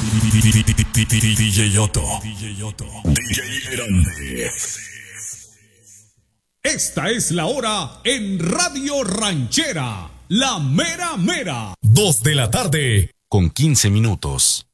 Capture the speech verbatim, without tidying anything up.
D J Otto. D J Grande. Esta es la hora en Radio Ranchera, la mera mera. Dos de la tarde con quince minutos.